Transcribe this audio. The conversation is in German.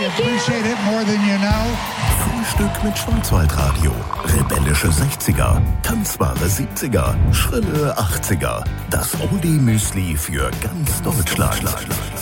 appreciate it more than you know. Frühstück mit Schwarzwaldradio. Rebellische 60er, tanzbare 70er, schrille 80er. Das Oldie-Müsli für ganz Deutschland.